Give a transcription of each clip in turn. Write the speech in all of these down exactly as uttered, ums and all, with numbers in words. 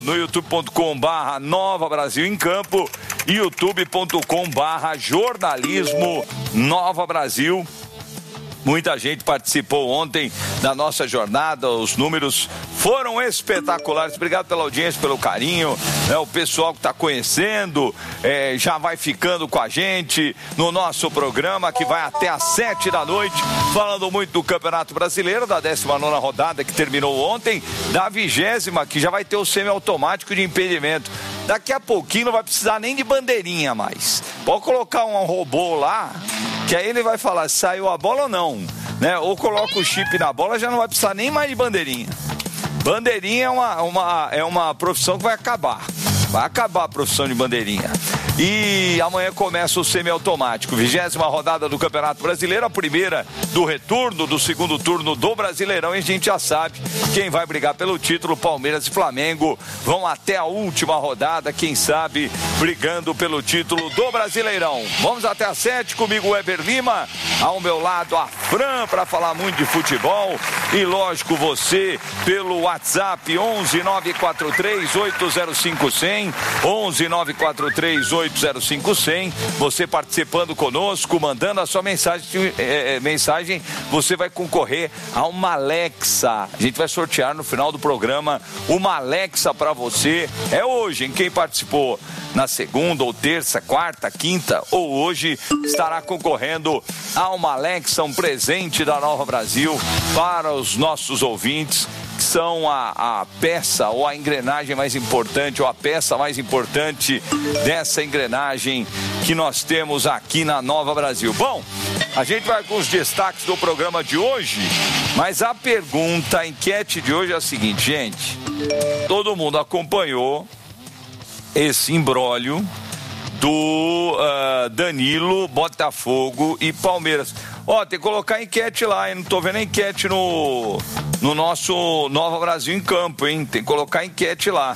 no youtube ponto com barra Nova Brasil em Campo e youtube ponto com barra Jornalismo Nova Brasil. Muita gente participou ontem da nossa jornada, os números foram espetaculares. Obrigado pela audiência, pelo carinho, né? O pessoal que está conhecendo, é, já vai ficando com a gente no nosso programa, que vai até às sete da noite, falando muito do Campeonato Brasileiro, da décima nona rodada que terminou ontem, da vigésima, que já vai ter o semiautomático de impedimento. Daqui a pouquinho não vai precisar nem de bandeirinha mais. Pode colocar um robô lá, que aí ele vai falar se saiu a bola ou não, né? Ou coloca o chip na bola, já não vai precisar nem mais de bandeirinha. Bandeirinha é uma, uma, é uma profissão que vai acabar. Vai acabar a profissão de bandeirinha. E amanhã começa o semiautomático. vigésima rodada do Campeonato Brasileiro, a primeira do retorno do segundo turno do Brasileirão. E a gente já sabe quem vai brigar pelo título. Palmeiras e Flamengo vão até a última rodada, quem sabe, brigando pelo título do Brasileirão. Vamos até às sete, comigo o Weber Lima, ao meu lado a Fran, para falar muito de futebol. E lógico, você pelo WhatsApp onze nove quatro três oito zero cinco zero zero, onze nove quatro três oito zero cinco zero zero. Você participando conosco, mandando a sua mensagem, é, mensagem, você vai concorrer a uma Alexa. A gente vai sortear no final do programa uma Alexa para você. É hoje, em quem participou na segunda ou terça, quarta, quinta ou hoje, estará concorrendo a uma Alexa, um presente da Nova Brasil para os nossos ouvintes, que são a, a peça ou a engrenagem mais importante, ou a peça mais importante dessa engrenagem que nós temos aqui na Nova Brasil. Bom, a gente vai com os destaques do programa de hoje, mas a pergunta, a enquete de hoje é a seguinte, gente. Todo mundo acompanhou esse imbróglio do uh, Danilo, Botafogo e Palmeiras. Ó, tem que colocar a enquete lá, hein? Não tô vendo a enquete no, no nosso Nova Brasil em Campo, hein? Tem que colocar a enquete lá.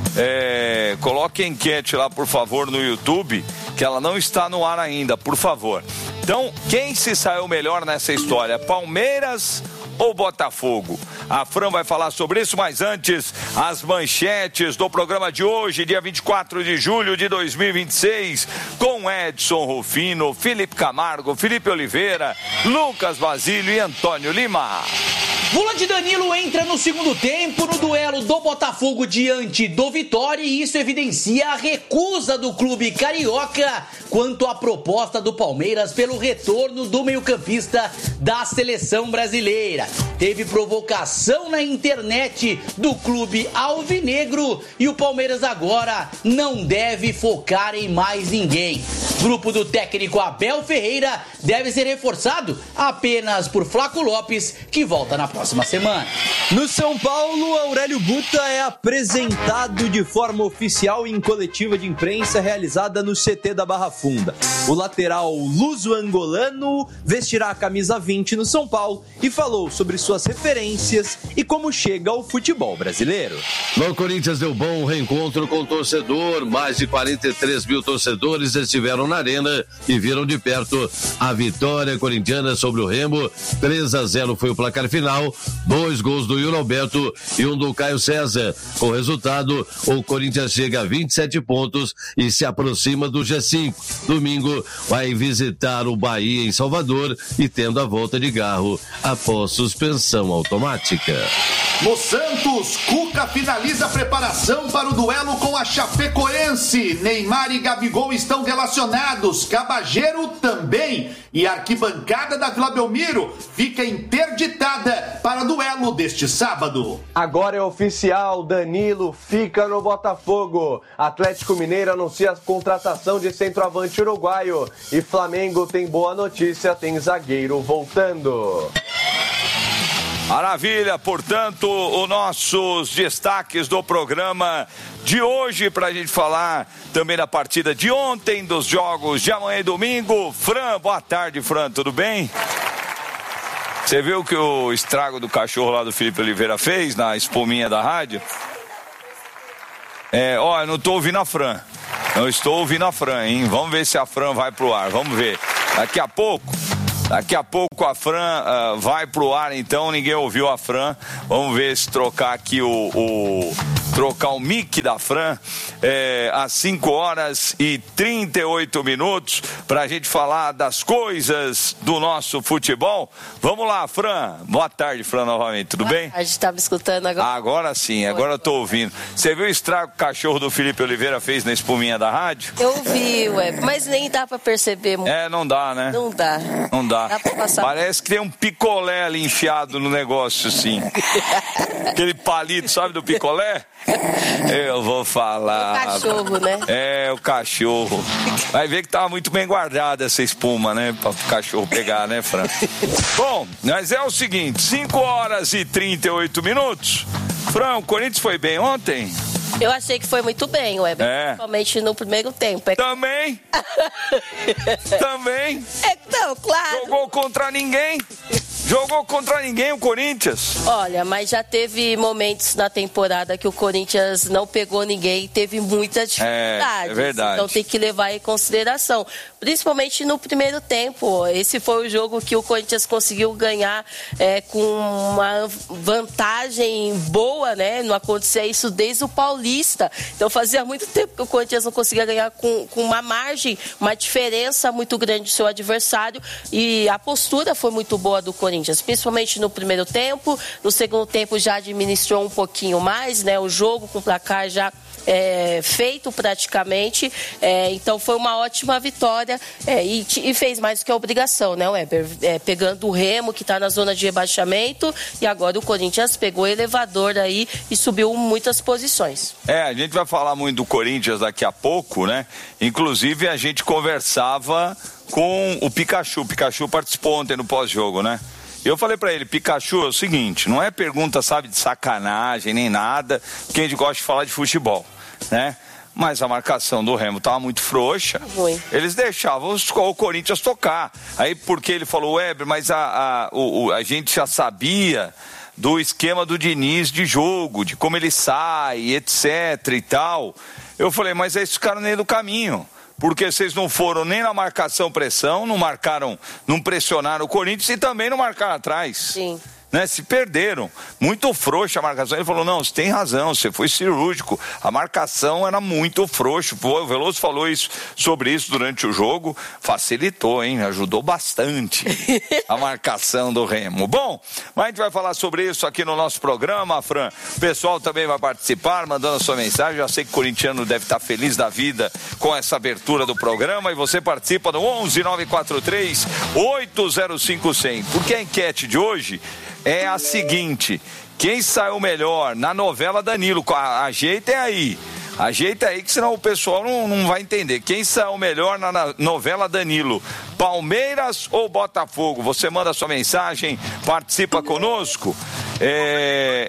É, coloque a enquete lá, por favor, no YouTube, que ela não está no ar ainda, por favor. Então, quem se saiu melhor nessa história? Palmeiras ou Botafogo? A Fran vai falar sobre isso, mas antes, as manchetes do programa de hoje, dia vinte e quatro de julho de dois mil e vinte e seis, com Edson Rufino, Felipe Camargo, Felipe Oliveira, Lucas Basílio e Antônio Lima. Volante Danilo entra no segundo tempo no duelo do Botafogo diante do Vitória, e isso evidencia a recusa do clube carioca quanto à proposta do Palmeiras pelo retorno do meio-campista da seleção brasileira. Teve provocação na internet do clube alvinegro e o Palmeiras agora não deve focar em mais ninguém. Grupo do técnico Abel Ferreira deve ser reforçado apenas por Flaco Lopes, que volta na próxima semana. No São Paulo, Aurélio Buta é apresentado de forma oficial em coletiva de imprensa realizada no C T da Barra Funda. O lateral luso-angolano vestirá a camisa vinte no São Paulo e falou sobre suas referências e como chega ao futebol brasileiro. No Corinthians deu bom reencontro com o torcedor, mais de quarenta e três mil torcedores estiveram na arena e viram de perto a vitória corintiana sobre o Remo. Três a zero foi o placar final, dois gols do Yuri Alberto e um do Caio César. Com o resultado, o Corinthians chega a vinte e sete pontos e se aproxima do G cinco. Domingo vai visitar o Bahia em Salvador e tendo a volta de Garro após suspensão automática. No Santos, Cuca finaliza a preparação para o duelo com a Chapecoense. Neymar e Gabigol estão relacionados, Cabageiro também. E a arquibancada da Vila Belmiro fica interditada para o duelo deste sábado. Agora é oficial, Danilo fica no Botafogo. Atlético Mineiro anuncia a contratação de centroavante uruguaio. E Flamengo tem boa notícia, tem zagueiro voltando. Maravilha, portanto, os nossos destaques do programa de hoje, para a gente falar também da partida de ontem, dos jogos de amanhã e domingo. Fran, boa tarde, Fran, tudo bem? Você viu que o estrago do cachorro lá do Felipe Oliveira fez na espuminha da rádio? É, ó, eu não estou ouvindo a Fran, não estou ouvindo a Fran, hein? Vamos ver se a Fran vai pro ar, vamos ver. Daqui a pouco... Daqui a pouco a Fran uh, vai pro ar, então ninguém ouviu a Fran. Vamos ver se trocar aqui o, o, trocar o mic da Fran, é, às cinco horas e trinta e oito minutos, pra gente falar das coisas do nosso futebol. Vamos lá, Fran. Boa tarde, Fran, novamente. Tudo Boa bem? tarde, estava escutando agora. Agora sim, agora eu tô ouvindo. Você viu o estrago que o cachorro do Felipe Oliveira fez na espuminha da rádio? Eu vi, ué, mas nem dá pra perceber muito. É, não dá, né? Não dá. Não dá. Dá pra passar. Parece que tem um picolé ali enfiado no negócio, sim. Aquele palito, sabe, do picolé? Eu vou falar. O cachorro, né? É, o cachorro. Vai ver que tava muito bem guardada essa espuma, né? Pra o cachorro pegar, né, Fran? Bom, mas é o seguinte, cinco horas e trinta e oito minutos. Fran, o Corinthians foi bem ontem? Eu achei que foi muito bem, Weber. É. Principalmente no primeiro tempo. É... Também? Também? Então, claro. Jogou contra ninguém? Jogou contra ninguém o Corinthians? Olha, mas já teve momentos na temporada que o Corinthians não pegou ninguém e teve muitas dificuldades. É, é verdade. Então tem que levar em consideração. Principalmente no primeiro tempo. Esse foi o jogo que o Corinthians conseguiu ganhar é, com uma vantagem boa, né? Não acontecia isso desde o Paulista. Então fazia muito tempo que o Corinthians não conseguia ganhar com, com uma margem, uma diferença muito grande do seu adversário. E a postura foi muito boa do Corinthians, principalmente no primeiro tempo. No segundo tempo já administrou um pouquinho mais, né? O jogo com o placar já é, feito praticamente. É, então foi uma ótima vitória é, e, e fez mais do que a obrigação, né, Weber? É, pegando o Remo, que está na zona de rebaixamento, e agora o Corinthians pegou o elevador aí e subiu muitas posições. É, a gente vai falar muito do Corinthians daqui a pouco, né? Inclusive a gente conversava com o Pikachu. O Pikachu participou ontem no pós-jogo, né? Eu falei pra ele, Pikachu, é o seguinte, não é pergunta, sabe, de sacanagem nem nada, porque a gente gosta de falar de futebol, né? Mas a marcação do Remo tava muito frouxa. Ruim. Eles deixavam o Corinthians tocar. Aí porque ele falou, Weber, mas a, a, o, a gente já sabia do esquema do Diniz de jogo, de como ele sai, etc e tal. Eu falei, mas aí ficaram no meio do caminho. Porque vocês não foram nem na marcação-pressão, não marcaram, não pressionaram o Corinthians e também não marcaram atrás. Sim. Né, se perderam, muito frouxa a marcação. Ele falou, não, você tem razão, você foi cirúrgico, a marcação era muito frouxa. O Veloso falou isso, sobre isso durante o jogo, facilitou, hein, ajudou bastante a marcação do Remo. Bom, mas a gente vai falar sobre isso aqui no nosso programa, Fran. O pessoal também vai participar, mandando a sua mensagem. Já sei que o corintiano deve estar feliz da vida com essa abertura do programa, e você participa no onze nove quatro três oito zero cinco zero zero. Porque a enquete de hoje é a seguinte: quem saiu melhor na novela Danilo? Ajeita aí, ajeita aí, que senão o pessoal não, não vai entender. Quem saiu melhor na, na novela Danilo? Palmeiras ou Botafogo? Você manda sua mensagem, participa conosco. É...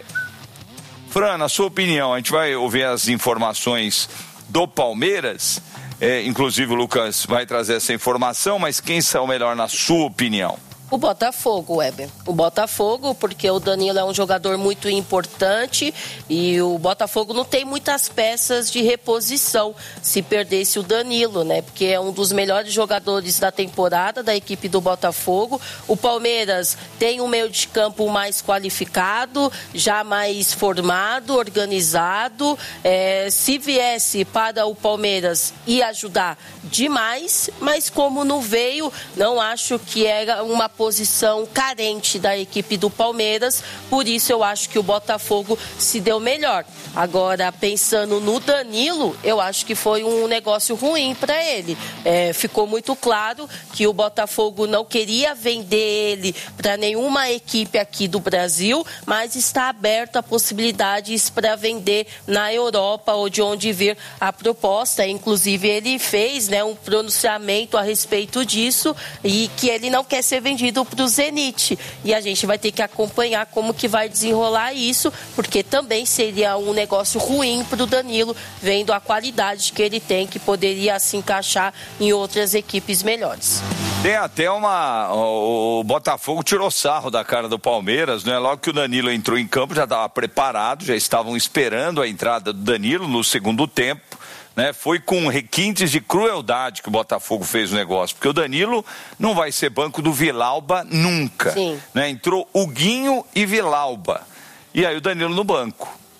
Fran, na sua opinião, a gente vai ouvir as informações do Palmeiras. É, inclusive o Lucas vai trazer essa informação, mas quem saiu melhor na sua opinião? O Botafogo, Weber. O Botafogo, porque o Danilo é um jogador muito importante e o Botafogo não tem muitas peças de reposição se perdesse o Danilo, né? Porque é um dos melhores jogadores da temporada da equipe do Botafogo. O Palmeiras tem um meio de campo mais qualificado, já mais formado, organizado. É, se viesse para o Palmeiras, ia ajudar demais, mas como não veio, não acho que era uma posição carente da equipe do Palmeiras, por isso eu acho que o Botafogo se deu melhor. Agora, pensando no Danilo, eu acho que foi um negócio ruim para ele. É, ficou muito claro que o Botafogo não queria vender ele para nenhuma equipe aqui do Brasil, mas está aberto a possibilidades para vender na Europa ou de onde vir a proposta. Inclusive, ele fez, né, um pronunciamento a respeito disso e que ele não quer ser vendido para o Zenit, e a gente vai ter que acompanhar como que vai desenrolar isso, porque também seria um negócio ruim para o Danilo, vendo a qualidade que ele tem, que poderia se encaixar em outras equipes melhores. Tem até uma... O Botafogo tirou sarro da cara do Palmeiras, né? Logo que o Danilo entrou em campo, já estava preparado, já estavam esperando a entrada do Danilo no segundo tempo. Né, foi com requintes de crueldade que o Botafogo fez o negócio, porque o Danilo não vai ser banco do Vilauba nunca. Sim. Né, entrou Huguinho e Vilauba, e aí o Danilo no banco.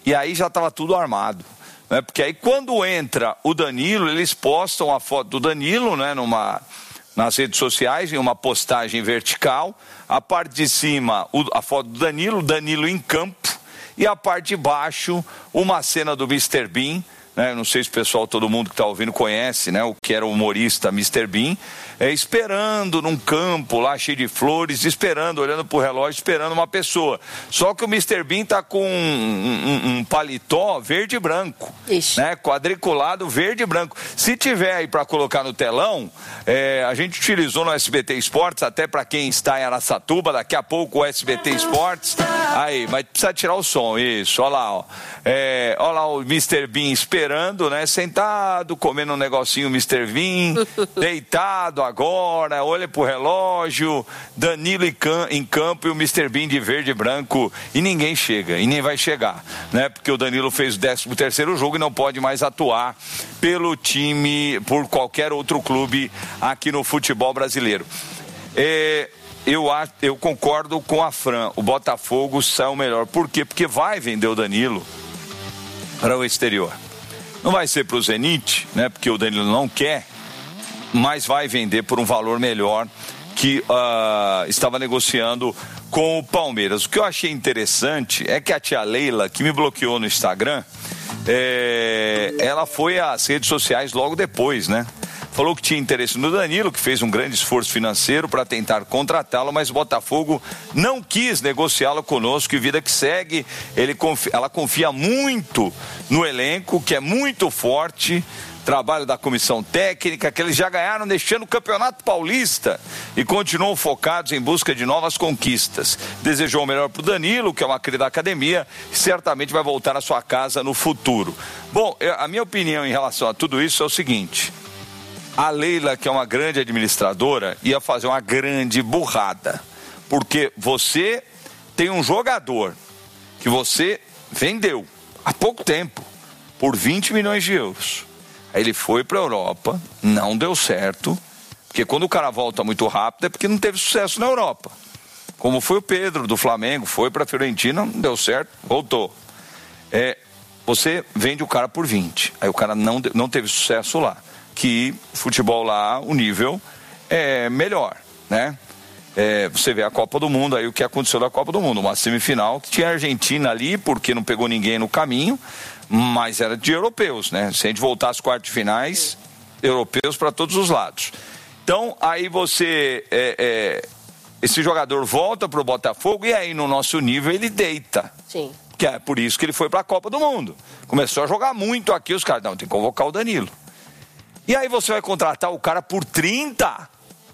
E aí já estava tudo armado. Né? Porque aí quando entra o Danilo, eles postam a foto do Danilo, né, numa, nas redes sociais, em uma postagem vertical. A parte de cima, o, a foto do Danilo, Danilo em campo. E a parte de baixo, uma cena do mister Bean. Né? Não sei se o pessoal, todo mundo que está ouvindo conhece, né? O que era o humorista mister Bean, é, esperando num campo lá cheio de flores, esperando, olhando pro relógio, esperando uma pessoa. Só que o mister Bean tá com um, um, um paletó verde e branco, né? Quadriculado verde e branco. Se tiver aí para colocar no telão, é, a gente utilizou no S B T Esportes, até para quem está em Araçatuba, daqui a pouco o S B T Esportes, aí, mas precisa tirar o som, isso, olha lá, ó. É, olha lá o mister Bean esperando, né? Sentado, comendo um negocinho, mister Bean, deitado agora, olha pro relógio, Danilo em campo e o mister Bean de verde e branco, e ninguém chega, e nem vai chegar, né? Porque o Danilo fez o décimo terceiro jogo e não pode mais atuar pelo time, por qualquer outro clube aqui no futebol brasileiro. É... Eu, eu concordo com a Fran, o Botafogo saiu melhor. Por quê? Porque vai vender o Danilo para o exterior. Não vai ser para o Zenit, né? Porque o Danilo não quer, mas vai vender por um valor melhor que uh, estava negociando com o Palmeiras. O que eu achei interessante é que a tia Leila, que me bloqueou no Instagram, é, ela foi às redes sociais logo depois, né? Falou que tinha interesse no Danilo, que fez um grande esforço financeiro para tentar contratá-lo, mas o Botafogo não quis negociá-lo conosco, e vida que segue, ele confia, ela confia muito no elenco, que é muito forte, trabalho da comissão técnica, que eles já ganharam deixando o Campeonato Paulista e continuam focados em busca de novas conquistas. Desejou o melhor para o Danilo, que é uma cria da academia, e certamente vai voltar à sua casa no futuro. Bom, a minha opinião em relação a tudo isso é o seguinte: a Leila, que é uma grande administradora, ia fazer uma grande burrada. Porque você tem um jogador que você vendeu há pouco tempo por vinte milhões de euros. Aí ele foi para a Europa, não deu certo, porque quando o cara volta muito rápido é porque não teve sucesso na Europa. Como foi o Pedro do Flamengo, foi para a Fiorentina, não deu certo, voltou. É, você vende o cara por vinte, aí o cara não, não teve sucesso lá. Que futebol lá, o nível é melhor, né? É, você vê a Copa do Mundo, aí o que aconteceu na Copa do Mundo, uma semifinal que tinha a Argentina ali, porque não pegou ninguém no caminho, mas era de europeus, né? Se a gente voltar às quartas de finais, europeus para todos os lados. Então, aí você, é, é, esse jogador volta para o Botafogo e aí no nosso nível ele deita. Sim. Que é por isso que ele foi para a Copa do Mundo. Começou a jogar muito aqui, os caras, não, tem que convocar o Danilo. E aí você vai contratar o cara por trinta?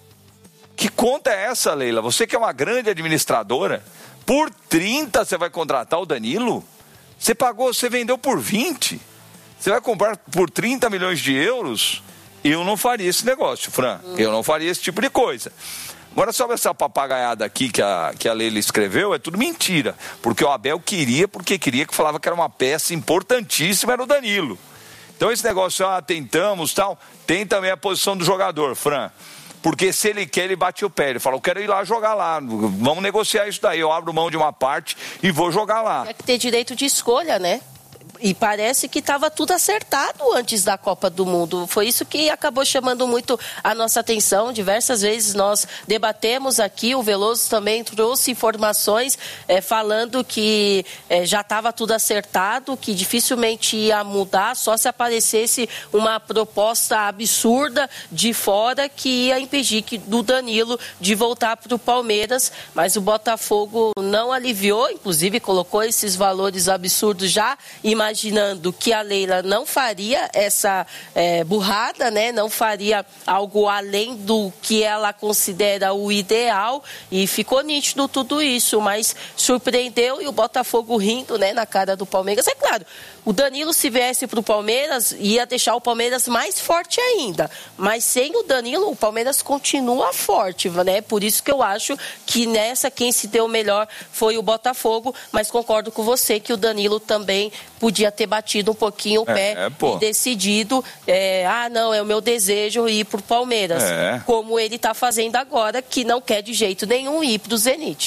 Que conta é essa, Leila? Você que é uma grande administradora, por trinta você vai contratar o Danilo? Você pagou, você vendeu por vinte? Você vai comprar por trinta milhões de euros? Eu não faria esse negócio, Fran. Hum. Eu não faria esse tipo de coisa. Agora, sobre essa papagaiada aqui que a, que a Leila escreveu, é tudo mentira. Porque o Abel queria, porque queria, que falava que era uma peça importantíssima, era o Danilo. Então esse negócio, ah, tentamos, tal, tem também a posição do jogador, Fran. Porque se ele quer, ele bate o pé. Ele fala, eu quero ir lá jogar lá, vamos negociar isso daí. Eu abro mão de uma parte e vou jogar lá. É que ter direito de escolha, né? E parece que estava tudo acertado antes da Copa do Mundo. Foi isso que acabou chamando muito a nossa atenção. Diversas vezes nós debatemos aqui, o Veloso também trouxe informações é, falando que é, já estava tudo acertado, que dificilmente ia mudar, só se aparecesse uma proposta absurda de fora que ia impedir que, do Danilo de voltar para o Palmeiras. Mas o Botafogo não aliviou, inclusive colocou esses valores absurdos já, imaginando imaginando que a Leila não faria essa é, burrada, né? Não faria algo além do que ela considera o ideal, e ficou nítido tudo isso, mas surpreendeu, e o Botafogo rindo, né, na cara do Palmeiras. É claro, o Danilo, se viesse para o Palmeiras, ia deixar o Palmeiras mais forte ainda, mas sem o Danilo, o Palmeiras continua forte, né? Por isso que eu acho que nessa quem se deu melhor foi o Botafogo, mas concordo com você que o Danilo também podia ter batido um pouquinho o pé é, é, e decidido, é, ah, não, é o meu desejo ir pro Palmeiras, é. Como ele está fazendo agora, que não quer de jeito nenhum ir pro Zenit.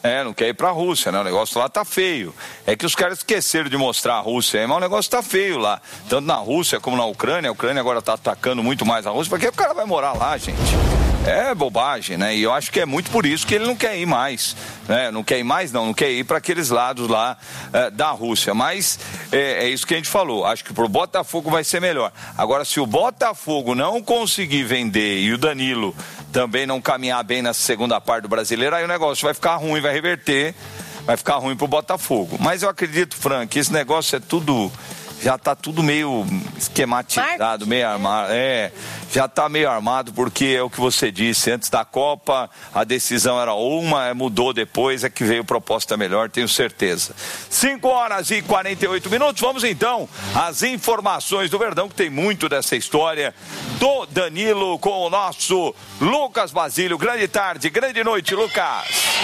É, não quer ir pra Rússia, né? O negócio lá tá feio. É que os caras esqueceram de mostrar a Rússia aí, mas o negócio tá feio lá. Tanto na Rússia como na Ucrânia. A Ucrânia agora tá atacando muito mais a Rússia. Pra que o cara vai morar lá, gente? É bobagem, né? E eu acho que é muito por isso que ele não quer ir mais, né? Não quer ir mais, não. Não quer ir para aqueles lados lá é, da Rússia. Mas é, é isso que a gente falou. Acho que pro Botafogo vai ser melhor. Agora, se o Botafogo não conseguir vender e o Danilo também não caminhar bem nessa segunda parte do Brasileiro, aí o negócio vai ficar ruim, vai reverter, vai ficar ruim pro Botafogo. Mas eu acredito, Frank, que esse negócio é tudo... Já tá tudo meio esquematizado, meio armado. É, já tá meio armado, porque é o que você disse, antes da Copa a decisão era uma, mudou depois, é que veio proposta melhor, tenho certeza. cinco horas e quarenta e oito minutos, vamos então às informações do Verdão, que tem muito dessa história do Danilo com o nosso Lucas Basílio. Grande tarde, grande noite, Lucas.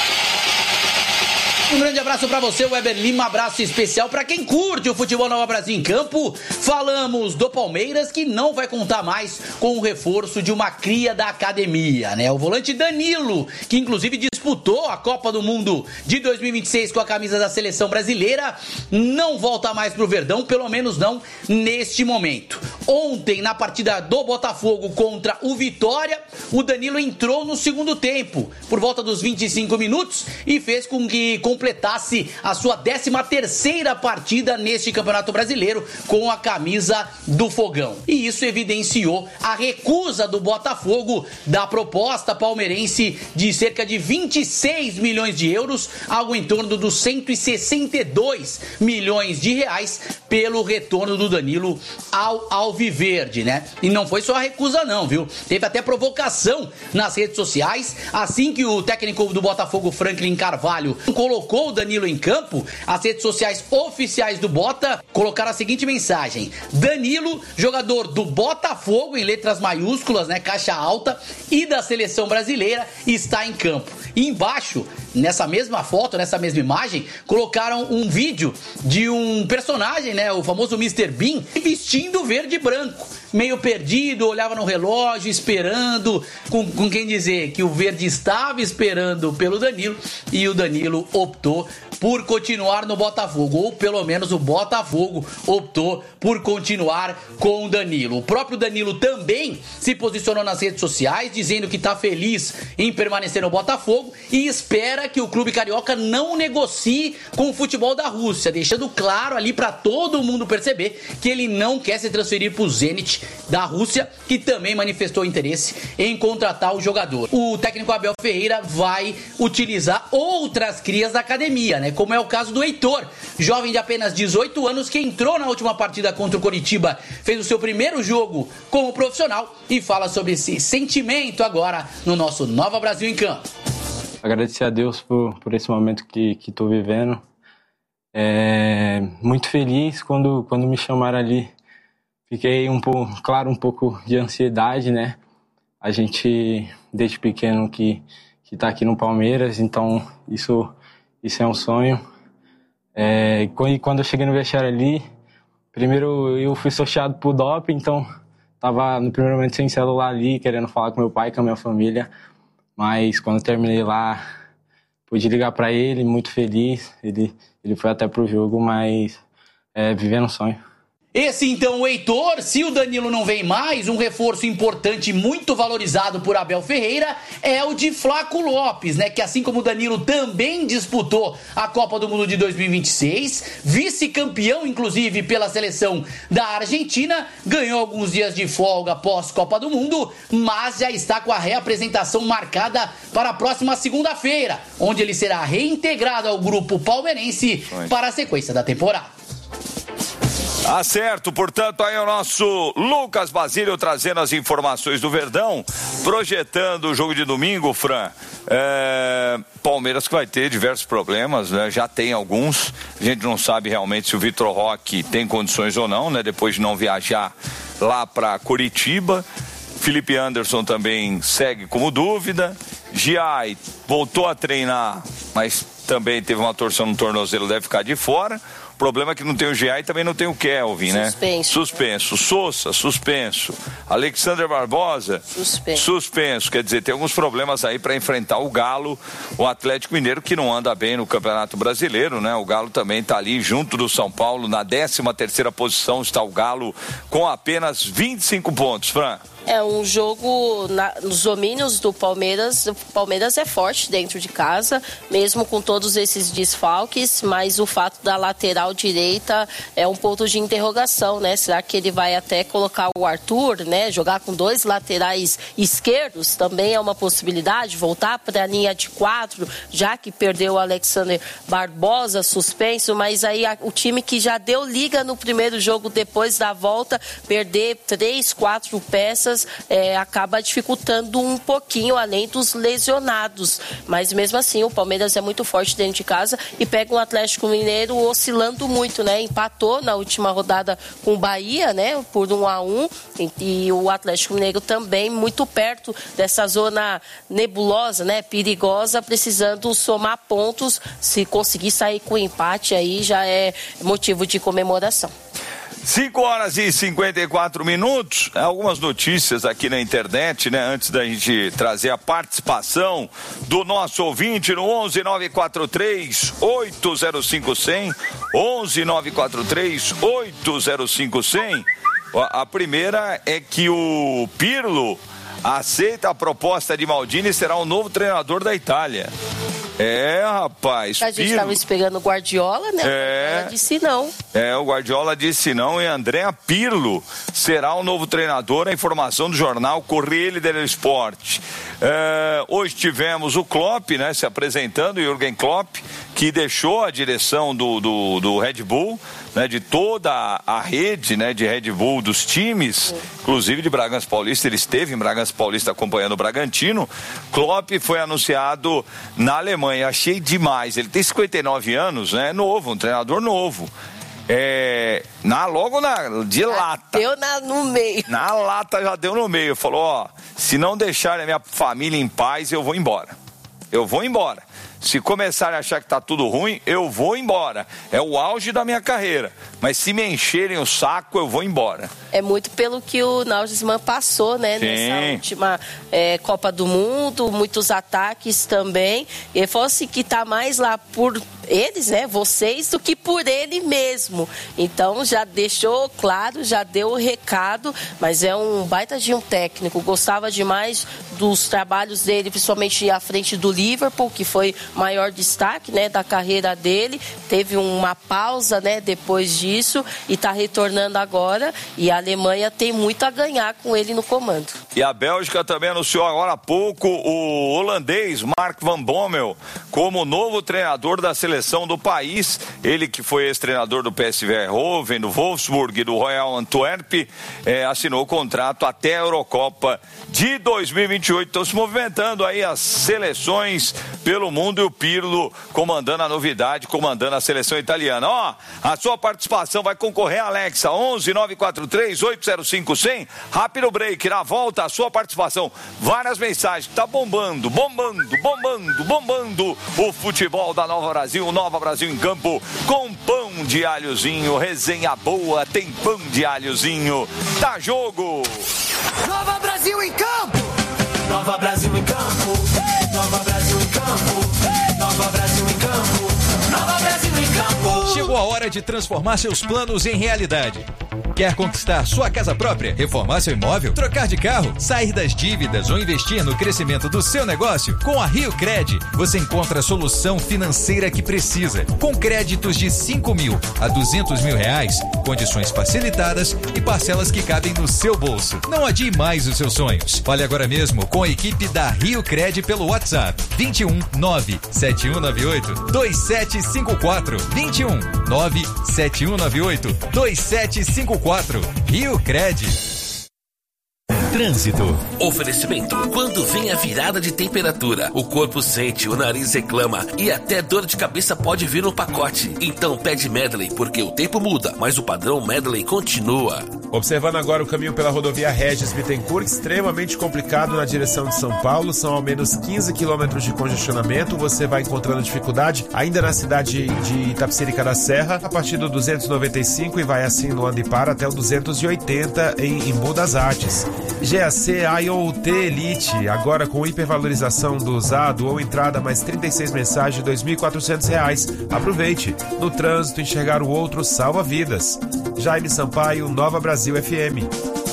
Um grande abraço para você, Weber Lima, abraço especial para quem curte o futebol Nova Brasil em campo. Falamos do Palmeiras, que não vai contar mais com o reforço de uma cria da academia, né? O volante Danilo, que inclusive disputou a Copa do Mundo de dois mil e vinte e seis com a camisa da seleção brasileira, não volta mais pro Verdão, pelo menos não neste momento. Ontem, na partida do Botafogo contra o Vitória, o Danilo entrou no segundo tempo, por volta dos vinte e cinco minutos, e fez com que completasse a sua décima terceira partida neste Campeonato Brasileiro com a camisa do Fogão. E isso evidenciou a recusa do Botafogo da proposta palmeirense de cerca de vinte e seis milhões de euros, algo em torno dos cento e sessenta e dois milhões de reais, pelo retorno do Danilo ao Alviverde, né? E não foi só a recusa não, viu? Teve até provocação nas redes sociais. Assim que o técnico do Botafogo, Franklin Carvalho, colocou o Danilo em campo, as redes sociais oficiais do Bota colocaram a seguinte mensagem: Danilo, jogador do Botafogo, em letras maiúsculas, né, caixa alta, e da seleção brasileira, está em campo. E embaixo, nessa mesma foto, nessa mesma imagem, colocaram um vídeo de um personagem, né, o famoso mister Bean, vestindo verde e branco, meio perdido, olhava no relógio, esperando, com, com quem dizer que o verde estava esperando pelo Danilo, e o Danilo optou por continuar no Botafogo, ou pelo menos o Botafogo optou por continuar com o Danilo. O próprio Danilo também se posicionou nas redes sociais, dizendo que está feliz em permanecer no Botafogo e espera que o clube carioca não negocie com o futebol da Rússia, deixando claro ali para todo mundo perceber que ele não quer se transferir para o Zenit da Rússia, que também manifestou interesse em contratar o jogador. O técnico Abel Ferreira vai utilizar outras crias da academia, né? Como é o caso do Heitor, jovem de apenas dezoito anos, que entrou na última partida contra o Coritiba, fez o seu primeiro jogo como profissional e fala sobre esse sentimento agora no nosso Nova Brasil em Campo. Agradecer a Deus por, por esse momento que estou vivendo. É, muito feliz quando, quando me chamaram ali. Fiquei um pouco, claro, um pouco de ansiedade, né? A gente, desde pequeno, que que está aqui no Palmeiras, então isso, isso é um sonho. É, e quando eu cheguei no vestiário ali, primeiro eu fui sorteado por doping, então estava no primeiro momento sem celular ali, querendo falar com meu pai, com a minha família, mas quando eu terminei lá, pude ligar para ele, muito feliz, ele, ele foi até pro jogo, mas é, vivendo um sonho. Esse então o Heitor, se o Danilo não vem mais, um reforço importante e muito valorizado por Abel Ferreira é o de Flaco Lopes, né? Que assim como o Danilo também disputou a Copa do Mundo de dois mil e vinte e seis, vice-campeão inclusive pela seleção da Argentina, ganhou alguns dias de folga pós Copa do Mundo, mas já está com a reapresentação marcada para a próxima segunda-feira, onde ele será reintegrado ao grupo palmeirense para a sequência da temporada. Tá certo, portanto, aí é o nosso Lucas Basílio trazendo as informações do Verdão, projetando o jogo de domingo, Fran. É, Palmeiras que vai ter diversos problemas, né? Já tem alguns, a gente não sabe realmente se o Vitor Roque tem condições ou não, né? Depois de não viajar lá para Curitiba. Felipe Anderson também segue como dúvida. Giai voltou a treinar, mas também teve uma torção no tornozelo, deve ficar de fora. O problema é que não tem o G A e também não tem o Kelvin, né? Suspenso. Suspenso. Sousa, suspenso. Alexander Barbosa, suspenso. suspenso. Quer dizer, tem alguns problemas aí para enfrentar o Galo, o Atlético Mineiro, que não anda bem no Campeonato Brasileiro, né? O Galo também está ali junto do São Paulo, na décima terceira posição está o Galo com apenas vinte e cinco pontos, Fran. É um jogo na, nos domínios do Palmeiras. O Palmeiras é forte dentro de casa, mesmo com todos esses desfalques, mas o fato da lateral direita é um ponto de interrogação, né? Será que ele vai até colocar o Arthur, né? Jogar com dois laterais esquerdos também é uma possibilidade, voltar para a linha de quatro, já que perdeu o Alexander Barbosa suspenso, mas aí a, o time que já deu liga no primeiro jogo depois da volta, perder três, quatro peças, É, acaba dificultando um pouquinho, além dos lesionados. Mas mesmo assim, o Palmeiras é muito forte dentro de casa e pega um Atlético Mineiro oscilando muito, né? Empatou na última rodada com o Bahia, né? Por um a um. E, e o Atlético Mineiro também muito perto dessa zona nebulosa, né? Perigosa, precisando somar pontos. Se conseguir sair com empate, aí já é motivo de comemoração. cinco horas e cinquenta e quatro minutos, algumas notícias aqui na internet, né? Antes da gente trazer a participação do nosso ouvinte no onze nove quatro três oito zero cinco zero zero, onze nove quatro três oito zero cinco zero zero. A primeira é que o Pirlo aceita a proposta de Maldini e será o novo treinador da Itália. É, rapaz. A gente estava esperando o Guardiola, né? É. Ela disse não. É, o Guardiola disse não e Andrea Pirlo será o novo treinador. A informação do jornal Corriere dello Sport. É, hoje tivemos o Klopp, né, se apresentando, o Jürgen Klopp, que deixou a direção do, do, do Red Bull, né, de toda a rede, né, de Red Bull dos times, Sim. inclusive de Bragança Paulista. Ele esteve em Bragança Paulista acompanhando o Bragantino. Klopp foi anunciado na Alemanha. Achei demais. Ele tem cinquenta e nove anos, né, novo, um treinador novo. É, na, logo na, de lata. Deu na, no meio. Na lata já deu no meio. Falou, ó, se não deixarem a minha família em paz, eu vou embora. Eu vou embora. Se começarem a achar que tá tudo ruim, eu vou embora. É o auge da minha carreira. Mas se me encherem o saco, eu vou embora. É muito pelo que o Nagelsmann passou, né? Sim. Nessa última é, Copa do Mundo, muitos ataques também. E ele falou assim que tá mais lá por eles, né? Vocês, do que por ele mesmo. Então já deixou claro, já deu o recado, mas é um baita de um técnico. Gostava demais dos trabalhos dele, principalmente à frente do Liverpool, que foi maior destaque, né, da carreira dele. Teve uma pausa, né, depois disso e está retornando agora. E a Alemanha tem muito a ganhar com ele no comando. E a Bélgica também anunciou agora há pouco o holandês Mark van Bommel como novo treinador da seleção do país. Ele que foi ex-treinador do P S V Eindhoven, do Wolfsburg e do Royal Antwerp, eh, assinou o contrato até a Eurocopa de dois mil e vinte e oito. Estão se movimentando aí as seleções pelo mundo e o Pirlo comandando a novidade, comandando a seleção italiana. Ó, a sua participação vai concorrer, Alexa, onze nove quatro três oito zero cinco zero zero. Rápido break, na volta a sua participação. Várias mensagens, tá bombando, bombando, bombando, bombando o futebol da Nova Brasil, Nova Brasil em campo com pão de alhozinho, resenha boa, tem pão de alhozinho. Tá jogo! Nova Brasil em campo! Nova Brasil em campo! Nova Brasil em campo! Nova Brasil em campo! Nova Brasil em campo! Chegou a hora de transformar seus planos em realidade. Quer conquistar sua casa própria, reformar seu imóvel, trocar de carro, sair das dívidas ou investir no crescimento do seu negócio? Com a Rio Cred, você encontra a solução financeira que precisa. Com créditos de cinco mil a duzentos mil reais, condições facilitadas e parcelas que cabem no seu bolso. Não adie mais os seus sonhos. Fale agora mesmo com a equipe da Rio Cred pelo WhatsApp vinte e um nove sete um nove oito dois sete cinco quatro vinte e um nove sete um nove oito dois sete cinco quatro. Rio Cred. Trânsito. Oferecimento. Quando vem a virada de temperatura, o corpo sente, o nariz reclama e até dor de cabeça pode vir no pacote. Então pede Medley, porque o tempo muda, mas o padrão Medley continua. Observando agora o caminho pela rodovia Regis Bittencourt, extremamente complicado na direção de São Paulo, são ao menos quinze quilômetros de congestionamento, você vai encontrando dificuldade ainda na cidade de Itapecerica da Serra, a partir do duzentos e noventa e cinco e vai assim no Andipar até o duzentos e oitenta em Embu das Artes. G A C I O T Elite, agora com hipervalorização do usado ou entrada mais trinta e seis mensagens de dois mil e quatrocentos reais. Aproveite. No trânsito, enxergar o outro salva vidas. Jaime Sampaio, Nova Brasil F M.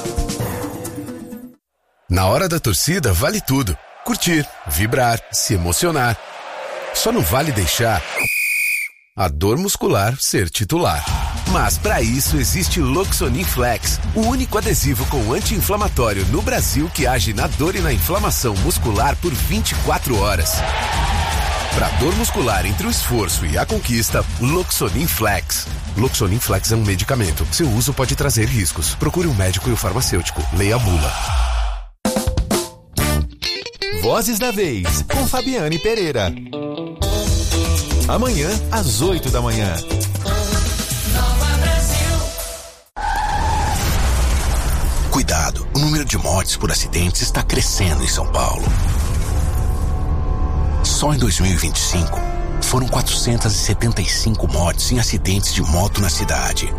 Na hora da torcida vale tudo. Curtir, vibrar, se emocionar. Só não vale deixar a dor muscular ser titular. Mas para isso existe Loxonin Flex, o único adesivo com anti-inflamatório no Brasil que age na dor e na inflamação muscular por vinte e quatro horas. Para dor muscular entre o esforço e a conquista, Loxonin Flex. Loxonin Flex é um medicamento. Seu uso pode trazer riscos. Procure um médico e o farmacêutico. Leia a bula. Vozes da Vez, com Fabiane Pereira. Amanhã, às oito da manhã. Cuidado, o número de mortes por acidentes está crescendo em São Paulo. Só em dois mil e vinte e cinco, foram quatrocentas e setenta e cinco mortes em acidentes de moto na cidade.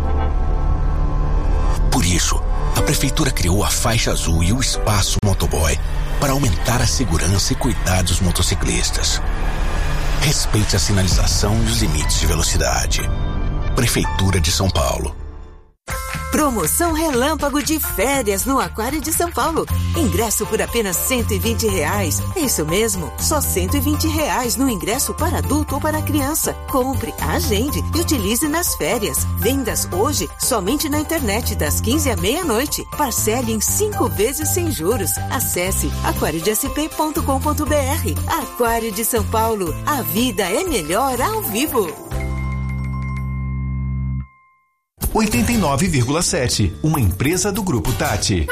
Por isso, a Prefeitura criou a Faixa Azul e o Espaço Motoboy para aumentar a segurança e cuidar dos motociclistas. Respeite a sinalização e os limites de velocidade. Prefeitura de São Paulo. Promoção Relâmpago de férias no Aquário de São Paulo. Ingresso por apenas cento e vinte reais. Isso mesmo, só cento e vinte reais no ingresso para adulto ou para criança. Compre, agende e utilize nas férias. Vendas hoje somente na internet das quinze à meia-noite. Parcele em cinco vezes sem juros. Acesse aquário de s p ponto com ponto b r. Aquário de São Paulo. A vida é melhor ao vivo. oitenta e nove vírgula sete, uma empresa do Grupo Tati.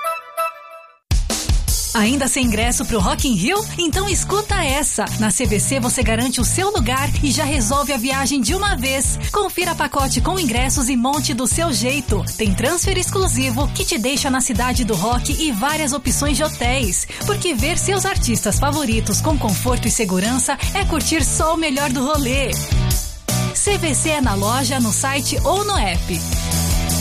Ainda sem ingresso pro Rock in Rio? Então escuta essa. Na C V C você garante o seu lugar e já resolve a viagem de uma vez. Confira pacote com ingressos e monte do seu jeito. Tem transfer exclusivo que te deixa na cidade do rock e várias opções de hotéis. Porque ver seus artistas favoritos com conforto e segurança é curtir só o melhor do rolê. C V C é na loja, no site ou no app.